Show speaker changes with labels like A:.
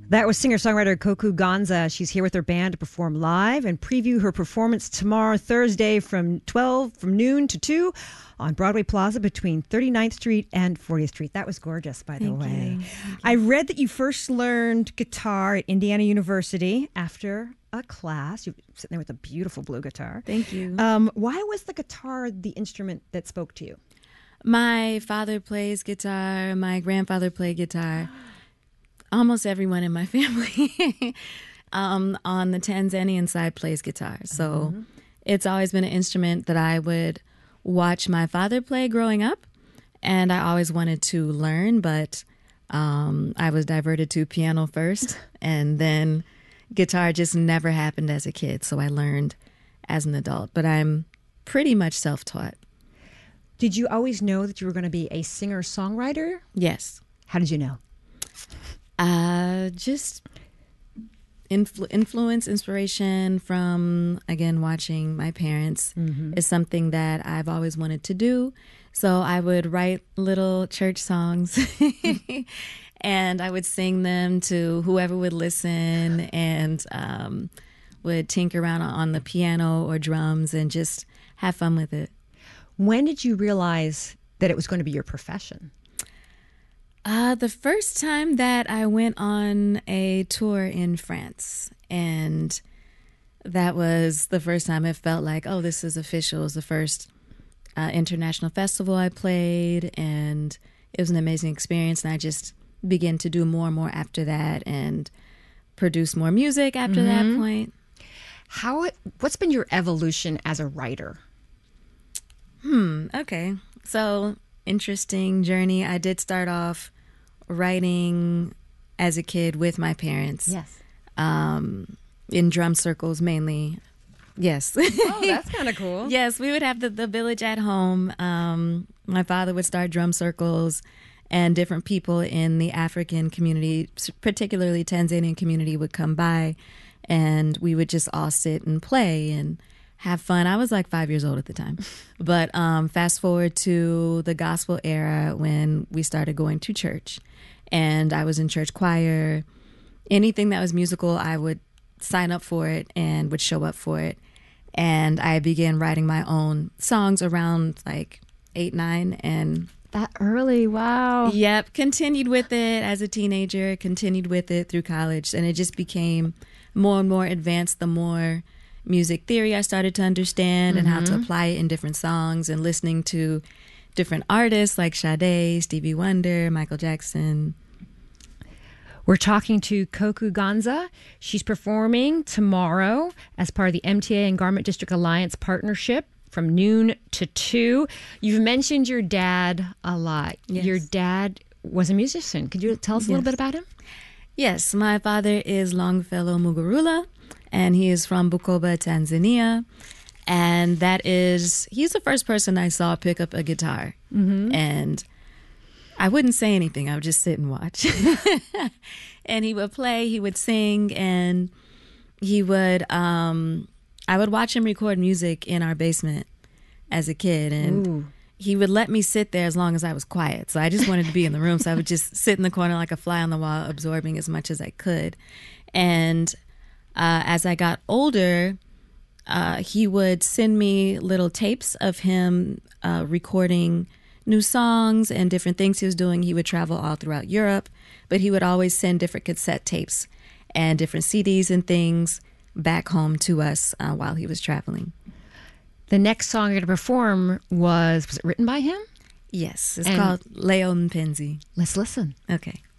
A: That was singer-songwriter Koku Gonza. She's here with her band to perform live and preview her performance tomorrow, Thursday, from noon to 2 on Broadway Plaza between 39th Street and 40th Street. That was gorgeous, by the way. I read that you first learned guitar at Indiana University after a class. You're sitting there with a beautiful blue guitar.
B: Thank you.
A: Why was the guitar the instrument that spoke to you?
B: My father plays guitar. My grandfather played guitar. Almost everyone in my family on the Tanzanian side plays guitar. So it's always been an instrument that I would watch my father play growing up. And I always wanted to learn, but I was diverted to piano first. And then guitar just never happened as a kid. So I learned as an adult. But I'm pretty much self-taught.
A: Did you always know that you were going to be a singer-songwriter?
B: Yes.
A: How did you know?
B: Just influence, inspiration from, again, watching my parents is something that I've always wanted to do. So I would write little church songs and I would sing them to whoever would listen and would tinker around on the piano or drums and just have fun with it.
A: When did you realize that it was going to be your profession?
B: The first time that I went on a tour in France, and that was the first time it felt like, oh, this is official. It was the first international festival I played, and it was an amazing experience. And I just began to do more and more after that and produce more music after that point.
A: What's been your evolution as a writer?
B: Okay. So, interesting journey. I did start off writing as a kid with my parents.
A: Yes.
B: In drum circles mainly. Yes.
A: Oh, that's kind of cool.
B: Yes, we would have the village at home. My father would start drum circles, and different people in the African community, particularly Tanzanian community, would come by, and we would just all sit and play and have fun. I was like 5 years old at the time. But fast forward to the gospel era when we started going to church. And I was in church choir. Anything that was musical, I would sign up for it and would show up for it. And I began writing my own songs around like 8, 9. And
A: that early, wow.
B: Yep, continued with it as a teenager, continued with it through college. And it just became more and more advanced the more music theory I started to understand and how to apply it in different songs, and listening to different artists like Sade, Stevie Wonder, Michael Jackson.
A: We're talking to Koku Gonza. She's performing tomorrow as part of the MTA and Garment District Alliance partnership from noon to 2. You've mentioned your dad a lot.
B: Yes.
A: Your dad was a musician. Could you tell us a little bit about him?
B: Yes, my father is Longfellow Mugarula, and he is from Bukoba, Tanzania. And he's the first person I saw pick up a guitar. And I wouldn't say anything. I would just sit and watch. And he would play, he would sing, and he would, I would watch him record music in our basement as a kid. And he would let me sit there as long as I was quiet. So I just wanted to be in the room. So I would just sit in the corner like a fly on the wall, absorbing as much as I could. And as I got older, he would send me little tapes of him recording new songs and different things he was doing. He would travel all throughout Europe, but he would always send different cassette tapes and different CDs and things back home to us while he was traveling.
A: The next song you're going to perform was it written by him?
B: Yes, it's called Leo Mpenzi.
A: Let's listen.
B: Okay.